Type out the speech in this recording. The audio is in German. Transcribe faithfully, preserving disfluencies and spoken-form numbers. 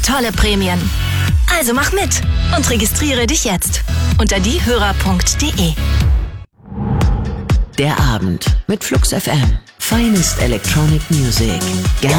tolle Prämien. Also mach mit und registriere dich jetzt unter diehörer punkt de. Der Abend mit Flux F M. Finest Electronic Music.